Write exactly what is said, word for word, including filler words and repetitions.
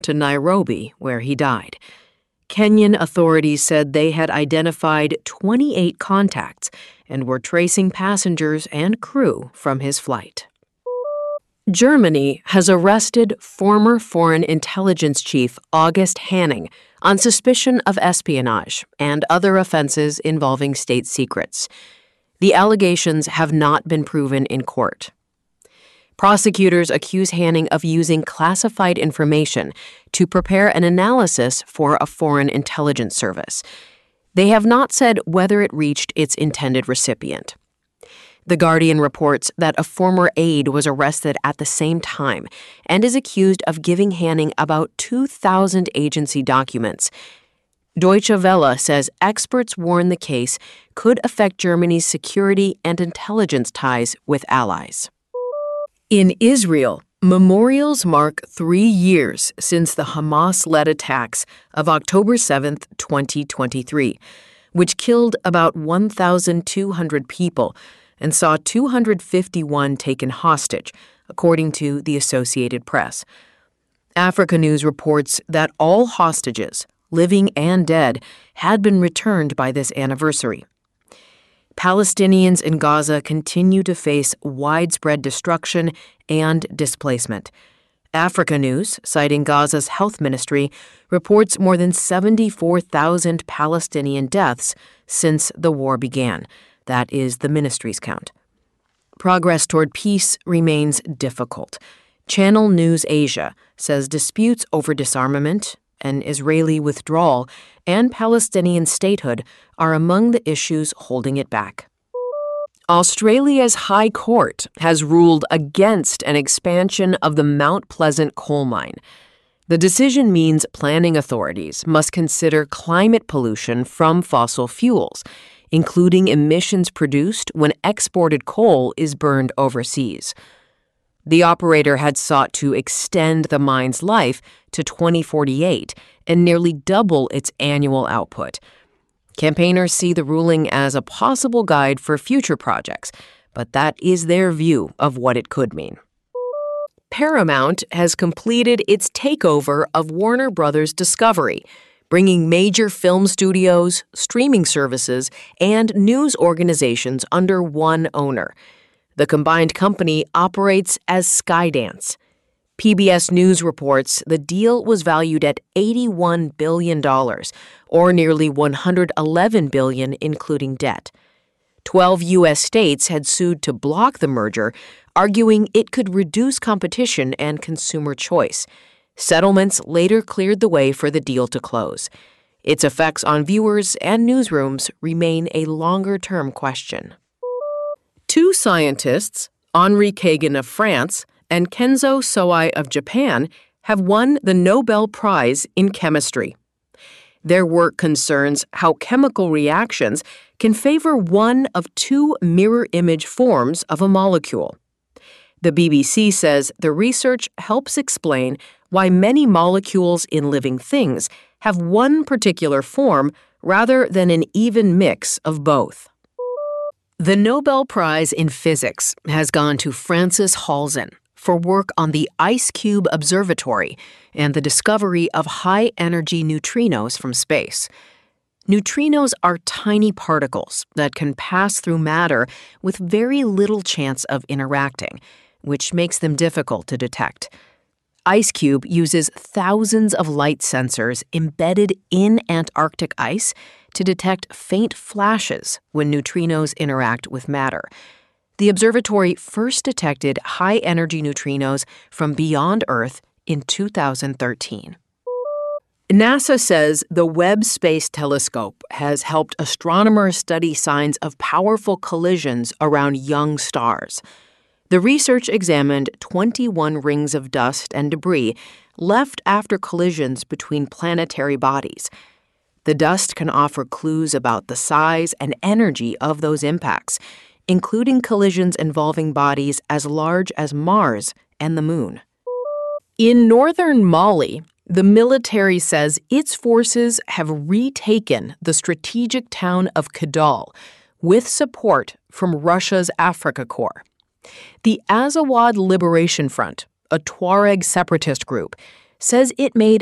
to Nairobi, where he died. Kenyan authorities said they had identified twenty-eight contacts and were tracing passengers and crew from his flight. Germany has arrested former Foreign Intelligence Chief August Hanning on suspicion of espionage and other offenses involving state secrets. The allegations have not been proven in court. Prosecutors accuse Hanning of using classified information to prepare an analysis for a foreign intelligence service. They have not said whether it reached its intended recipient. The Guardian reports that a former aide was arrested at the same time and is accused of giving Hanning about two thousand agency documents. Deutsche Welle says experts warn the case could affect Germany's security and intelligence ties with allies. In Israel, memorials mark three years since the Hamas-led attacks of October seventh, twenty twenty-three, which killed about one thousand two hundred people and saw two hundred fifty-one taken hostage, according to the Associated Press. Africa News reports that all hostages, living and dead, had been returned by this anniversary. Palestinians in Gaza continue to face widespread destruction and displacement. Africa News, citing Gaza's health ministry, reports more than seventy-four thousand Palestinian deaths since the war began. That is the ministry's count. Progress toward peace remains difficult. Channel News Asia says disputes over disarmament, an Israeli withdrawal, and Palestinian statehood are among the issues holding it back. Australia's High Court has ruled against an expansion of the Mount Pleasant coal mine. The decision means planning authorities must consider climate pollution from fossil fuels, including emissions produced when exported coal is burned overseas. The operator had sought to extend the mine's life to twenty forty-eight and nearly double its annual output. Campaigners see the ruling as a possible guide for future projects, but that is their view of what it could mean. Paramount has completed its takeover of Warner Brothers Discovery, bringing major film studios, streaming services, and news organizations under one owner. The combined company operates as Skydance. P B S News reports the deal was valued at eighty-one billion dollars, or nearly one hundred eleven billion dollars including debt. Twelve U S states had sued to block the merger, arguing it could reduce competition and consumer choice. Settlements later cleared the way for the deal to close. Its effects on viewers and newsrooms remain a longer-term question. Two scientists, Henri Kagan of France and Kenzo Soai of Japan, have won the Nobel Prize in Chemistry. Their work concerns how chemical reactions can favor one of two mirror image forms of a molecule. The B B C says the research helps explain why many molecules in living things have one particular form rather than an even mix of both. The Nobel Prize in Physics has gone to Frances Halzen for work on the IceCube Observatory and the discovery of high-energy neutrinos from space. Neutrinos are tiny particles that can pass through matter with very little chance of interacting, which makes them difficult to detect. IceCube uses thousands of light sensors embedded in Antarctic ice to detect faint flashes when neutrinos interact with matter. The observatory first detected high-energy neutrinos from beyond Earth in two thousand thirteen. NASA says the Webb Space Telescope has helped astronomers study signs of powerful collisions around young stars. The research examined twenty-one rings of dust and debris left after collisions between planetary bodies. The dust can offer clues about the size and energy of those impacts, including collisions involving bodies as large as Mars and the Moon. In northern Mali, the military says its forces have retaken the strategic town of Kidal with support from Russia's Africa Corps. The Azawad Liberation Front, a Tuareg separatist group, says it made